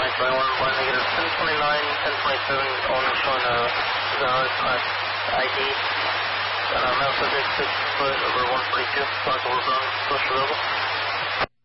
1 negative 1029, 1027, only showing a Zahara class ID. Male subject 6 foot over 142, possible zone, social level.